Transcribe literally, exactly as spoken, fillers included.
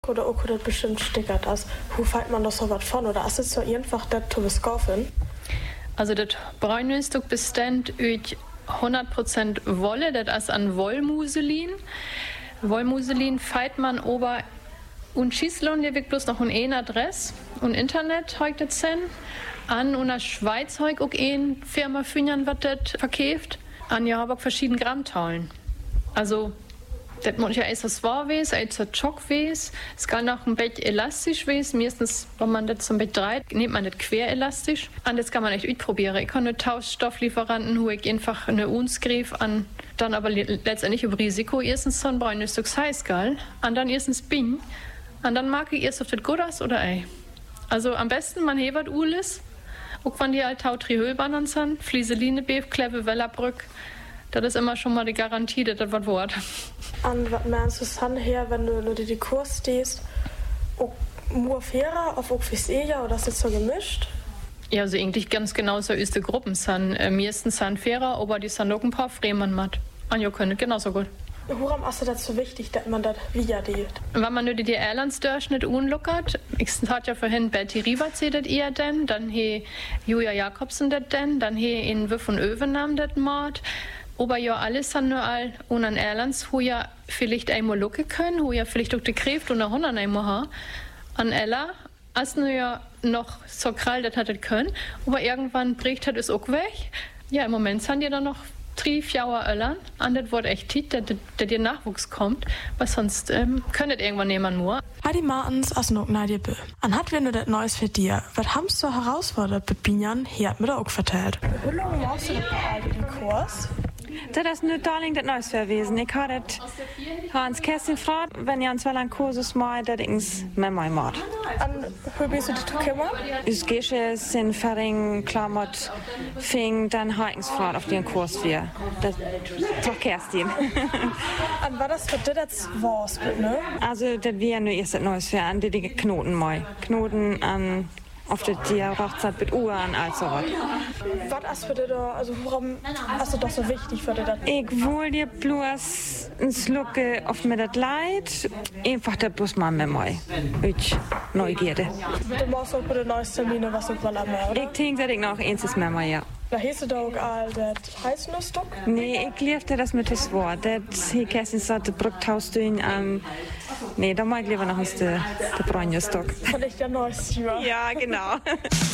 Oder auch das bestimmt stickert das. Wo fällt man das so was von? Oder ist es so einfach, das zu beskaffen? Also das Bräunöstück bestand aus hundert Prozent Wolle, das ist an Wollmuselin. Wollmuselin feit man ober und Schießlohn, der wird bloß noch eine Adresse und Internet heute sein. An einer Schweiz heute auch eine Firma Fünjern, was das verkauft. An ja aber verschiedene Grammteilen. Also das muss ja erst was wahr gewesen, als ein Schock gewesen. Es kann auch ein bisschen elastisch gewesen. Meistens, wenn man das so ein bisschen dreht, nimmt man das querelastisch. Und das kann man echt ausprobieren. Ich kann eine Tauschstofflieferanten, wo ich einfach eine Unsgriff an, dann aber letztendlich über Risiko erstens so ein Bräunöstück heiß, gell? Und dann erstens Bing. Und dann mag ich erst, ob das gut ist oder ei. Also am besten, man hebert Ulis. Auch wenn die halt Tautrihölbahnen sind, Flieseline, Beef, Kleve, Wellerbrück. Das ist immer schon mal die Garantie, dass das was wird. Und was meinst du dann her, wenn du nur die Kurs stehst? Auch nur fairer, auf auch fürs Eja oder ist das so gemischt? Ja, also eigentlich ganz genau so ist die Gruppen sind. Äh, meistens sind fairer, aber die sind auch ein paar Fremen mit. Und ihr könnt genauso gut. Warum ist das so wichtig, dass man das wieder dealt? Wenn man nur die Airlands-Durchschnitt unlockert, ich hatte ja vorhin Betty Rivaz das eher denn, dann he Julia Jakobsen das denn, dann he in Wiff und Övenam das Mord. Aber ja, alles haben nur all und an Airlands, wo ja vielleicht einmal locken können, wo ja vielleicht auch die Kräfte und Hundert einmal haben. An Ella, als nur ja noch so krall, das hat es können, aber irgendwann bricht hat es auch weg. Ja, im Moment sind die dann noch drei, vier Öllern, und das wird echt tief, dass der Nachwuchs kommt, weil sonst ähm, könnte es irgendwann jemand nur. Heidi Martens aus Nadje Bö. An hat wir nur das Neues für dir. Was haben so herausfordert bei Binjan? Hier hat mir da auch vertellt. Wie lange machst du den Kurs? Das ist nicht darling das Neues gewesen. Ich habe das Hans Kerstin gefragt, wenn ihr an zwei lang Kursus macht, das ich mit meinem Mord. Und wie bist du dich gekümmert? Ich gehe in Ferring, Klammert, Fing, dann habe ich gefragt, auf den Kurs wir. Das ist Kerstin. Und war das für dich das was, ne? Also, das wäre nur erst das Neues für an die Knoten mal. Knoten an. Auf der die Hochzeit mit Uhren, also was. Was ist für dich da, also warum ist das doch so wichtig für dich? Ich will dir bloß ein Schlucke auf mir das Leid, einfach das bloß mal mit mir. Ich Neugierde. Du machst auch bei den neuen Terminen was auch mal am mehr, oder? Ich denke, dass ich noch eins ist mit mir, ja. Da hieß du auch all das Heißnussstück? Nee, ich liebte das mit das Wort. Das hier Kerstin sagt, Brücktausdünn an. Nee, da mag ich lieber noch ein der Bräunjöstück. Von ich der Neueste, ja. Ja, genau.